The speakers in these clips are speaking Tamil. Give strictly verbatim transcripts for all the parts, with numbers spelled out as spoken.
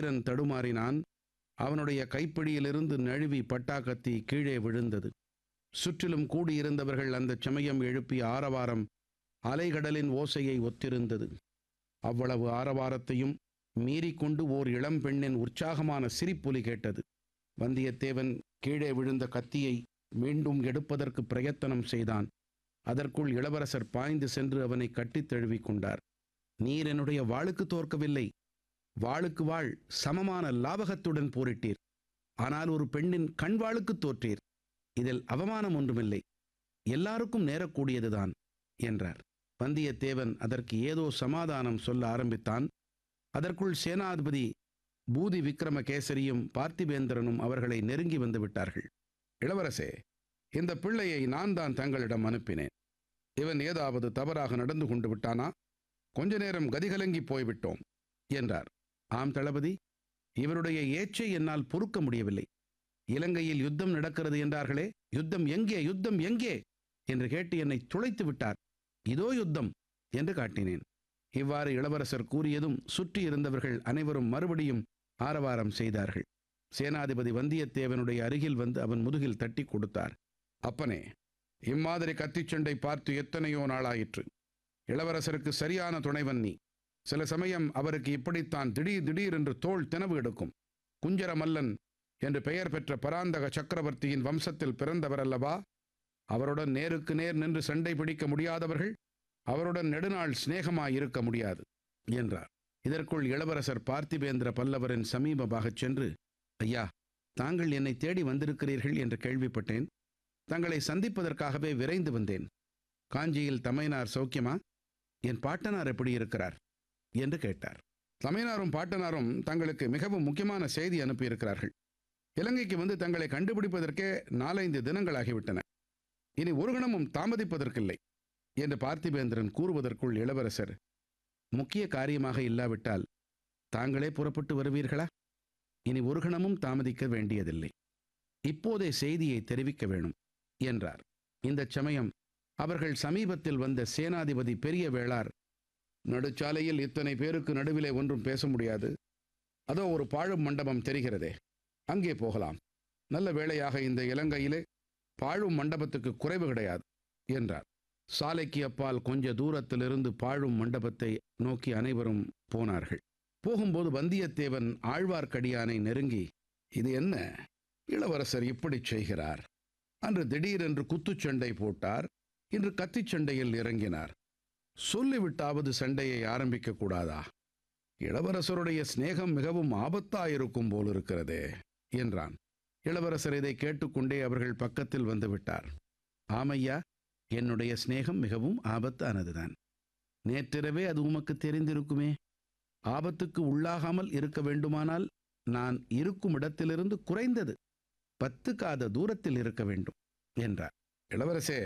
வீரன் தடுமாறினான். அவனுடைய கைப்பிடியிலிருந்து நழுவி பட்டாக்கத்தி கீழே விழுந்தது. சுற்றிலும் கூடியிருந்தவர்கள் அந்த சமயம் எழுப்பிய ஆரவாரம் அலைகடலின் ஓசையை ஒத்திருந்தது. அவ்வளவு ஆரவாரத்தையும் மீறிக்கொண்டு ஓர் இளம்பெண்ணின் உற்சாகமான சிரிப்பொலி கேட்டது. வந்தியத்தேவன் கீழே விழுந்த கத்தியை மீண்டும் எடுப்பதற்கு பிரயத்தனம் செய்தான். அதற்குள் இளவரசர் பாய்ந்து சென்று அவனை கட்டித் தழுவிக் கொண்டார். நீர் என்னுடைய வாளுக்கு தோற்கவில்லை. வாளுக்கு வாழ் சமமான லாபகத்துடன் போரிட்டீர். ஆனால் ஒரு பெண்ணின் கண் வாளுக்கு தோற்றீர். இதில் அவமானம் ஒன்றுமில்லை. எல்லாருக்கும் நேரக்கூடியதுதான் என்றார். வந்தியத்தேவன் அதற்கு ஏதோ சமாதானம் சொல்ல ஆரம்பித்தான். அதற்குள் சேனாதிபதி பூதி விக்ரமகேசரியும் பார்த்திபேந்திரனும் அவர்களை நெருங்கி வந்து விட்டார்கள். இளவரசே, இந்த பிள்ளையை நான் தான் தங்களிடம் அனுப்பினேன். இவன் ஏதாவது தவறாக நடந்து கொண்டு விட்டானா? கொஞ்ச நேரம் கதிகலங்கி போய்விட்டோம் என்றார். ஆம் தளபதி, இவருடைய ஏச்சை என்னால் பொறுக்க முடியவில்லை. இலங்கையில் யுத்தம் நடக்கிறது என்றார்களே, யுத்தம் எங்கே, யுத்தம் எங்கே என்று கேட்டு என்னை துளைத்து விட்டார். இதோ யுத்தம் என்று காட்டினேன். இவ்வாறு இளவரசர் கூறியதும் சுற்றி இருந்தவர்கள் அனைவரும் மறுபடியும் ஆரவாரம் செய்தார்கள். சேனாதிபதி வந்தியத்தேவனுடைய அருகில் வந்து அவன் முதுகில் தட்டி கொடுத்தார். அப்பனே, இம்மாதிரி கத்திச்சண்டை பார்த்து எத்தனையோ நாளாயிற்று. இளவரசருக்கு சரியான துணைவன் நீ. சில சமயம் அவருக்கு இப்படித்தான் திடீர் திடீர் என்று தோள் தினவு எடுக்கும். குஞ்சர மல்லன் என்று பெயர் பெற்ற பராந்தக சக்கரவர்த்தியின் வம்சத்தில் பிறந்தவர் அல்லவா? அவருடன் நேருக்கு நேர் நின்று சண்டை பிடிக்க முடியாதவர்கள் அவருடன் நெடுநாள் சிநேகமாயிருக்க முடியாது என்றார். இதற்குள் இளவரசர் பார்த்திபேந்திர பல்லவரின் சமீபமாகச் சென்று, ஐயா, தாங்கள் என்னை தேடி வந்திருக்கிறீர்கள் என்று கேள்விப்பட்டேன். தங்களை சந்திப்பதற்காகவே விரைந்து வந்தேன். காஞ்சியில் தமையனார் சௌக்கியமா? என் பாட்டனார் எப்படி இருக்கிறார் என்று கேட்டார். தமையனாரும் பாட்டனாரும் தங்களுக்கு மிகவும் முக்கியமான செய்தி அனுப்பியிருக்கிறார்கள். இலங்கைக்கு வந்து தங்களை கண்டுபிடிப்பதற்கே நாலைந்து தினங்களாகிவிட்டன. இனி ஒரு கணமும் தாமதிப்பதற்கில்லை என்று பார்த்திபேந்திரன் கூறுவதற்குள் இளவரசர், முக்கிய காரியமாக இல்லாவிட்டால் தாங்களே புறப்பட்டு வருவீர்களா? இனி ஒரு கணமும் தாமதிக்க வேண்டியதில்லை. இப்போதே செய்தியை தெரிவிக்க வேணும் என்றார். இந்த சமயம் அவர்கள் சமீபத்தில் வந்த சேனாதிபதி பெரிய வேளார், நடுச்சாலையில் இத்தனை பேருக்கு நடுவிலே ஒன்றும் பேச முடியாது. அதோ ஒரு பாழும் மண்டபம் தெரிகிறதே, அங்கே போகலாம். நல்ல வேளையாக இந்த இலங்கையிலே பாழும் மண்டபத்துக்கு குறைவு கிடையாது என்றார். சாலைக்கு அப்பால் கொஞ்ச தூரத்திலிருந்து பாழும் மண்டபத்தை நோக்கி அனைவரும் போனார்கள். போகும்போது வந்தியத்தேவன் ஆழ்வார்க்கடியானை நெருங்கி, இது என்ன இளவரசர் இப்படி செய்கிறார்? அன்று திடீரென்று குத்துச்சண்டை போட்டார், இன்று கத்திச்சண்டையில் இறங்கினார். சொல்லிவிட்டாவது சண்டையை ஆரம்பிக்க கூடாதா? இளவரசருடைய சிநேகம் மிகவும் ஆபத்தாயிருக்கும் போலிருக்கிறதே என்றான். இளவரசர் இதை கேட்டுக்கொண்டே அவர்கள் பக்கத்தில் வந்து விட்டார். ஆமையா, என்னுடைய சிநேகம் மிகவும் ஆபத்தானதுதான். நேற்றிரவே அது உமக்கு தெரிந்திருக்குமே. ஆபத்துக்கு உள்ளாகாமல் இருக்க வேண்டுமானால் நான் இருக்கும் இடத்திலிருந்து குறைந்தது பத்து காத தூரத்தில் இருக்க வேண்டும் என்றார். இளவரசே,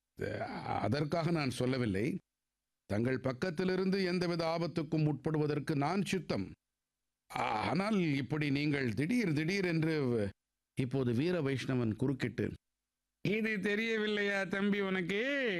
அதற்காக நான் சொல்லவில்லை. தங்கள் பக்கத்திலிருந்து எந்தவித ஆபத்துக்கும் உட்படுவதற்கு நான் சித்தம். ஆனால் இப்படி நீங்கள் திடீர் திடீர் என்று... இப்போது வீர வைஷ்ணவன் குறுக்கிட்டு, இது தெரியவில்லையா தம்பி உனக்கு?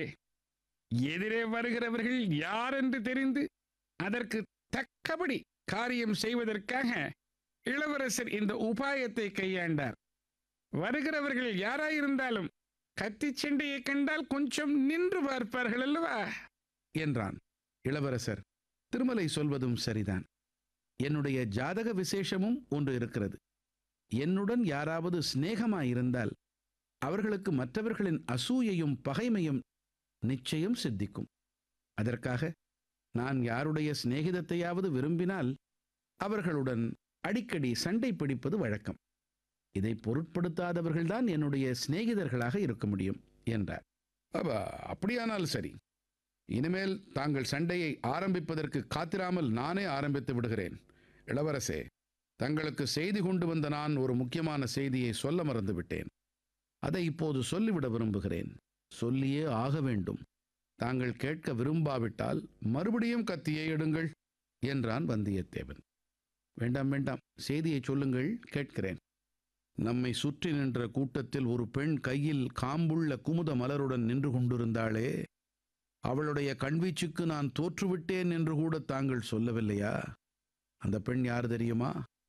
எதிரே வருகிறவர்கள் யார் என்று தெரிந்து அதற்கு தக்கபடி காரியம் செய்வதற்காக இளவரசர் இந்த உபாயத்தை கையாண்டார். வருகிறவர்கள் யாராயிருந்தாலும் கத்தி சண்டையை கண்டால் கொஞ்சம் நின்று பார்ப்பார்கள் அல்லவா என்றான். இளவரசர், திருமலை சொல்வதும் சரிதான். என்னுடைய ஜாதக விசேஷமும் ஒன்று இருக்கிறது. என்னுடன் யாராவது சிநேகமாயிருந்தால் அவர்களுக்கு மற்றவர்களின் அசூயையும் பகைமையும் நிச்சயம் சித்திக்கும். அதற்காக நான் யாருடைய சிநேகிதத்தையாவது விரும்பினால் அவர்களுடன் அடிக்கடி சண்டை பிடிப்பது வழக்கம். இதை பொருட்படுத்தாதவர்கள்தான் என்னுடைய சிநேகிதர்களாக இருக்க முடியும் என்றார். அப்படியானால் சரி, இனிமேல் தாங்கள் சண்டையை ஆரம்பிப்பதற்கு காத்திராமல் நானே ஆரம்பித்து விடுகிறேன். இளவரசே, தங்களுக்கு செய்தி கொண்டு வந்த நான் ஒரு முக்கியமான செய்தியை சொல்ல மறந்துவிட்டேன். அதை இப்போது சொல்லிவிட விரும்புகிறேன். சொல்லியே ஆக வேண்டும். தாங்கள் கேட்க விரும்பாவிட்டால் மறுபடியும் கத்தியை எடுங்கள் என்றான் வந்தியத்தேவன். வேண்டாம் வேண்டாம், செய்தியை சொல்லுங்கள், கேட்கிறேன். நம்மை சுற்றி நின்ற கூட்டத்தில் ஒரு பெண் கையில் காம்புள்ள குமுத மலருடன் நின்று கொண்டிருந்தாளே, அவளுடைய கண்வீச்சுக்கு நான் தோற்றுவிட்டேன் என்று கூட தாங்கள் சொல்லவில்லையா? அந்த பெண் யார் தெரியுமா?